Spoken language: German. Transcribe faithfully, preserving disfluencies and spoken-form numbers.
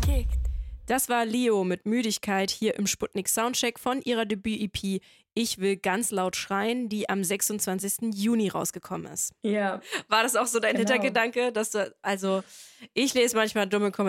Das war Leo mit Müdigkeit hier im Sputnik Soundcheck von ihrer Debüt-E P Ich will ganz laut schreien, die am sechsundzwanzigsten Juni rausgekommen ist. Ja. War das auch so dein Genau. Hintergedanke, dass du, also ich lese manchmal dumme Kommentare